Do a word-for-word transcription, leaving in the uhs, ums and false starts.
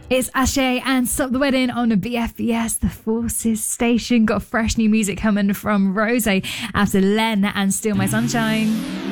It's Ashay and Stop the Wedding on B F B S, the Forces station. Got fresh new music coming from Rose after Len and Steal My Sunshine.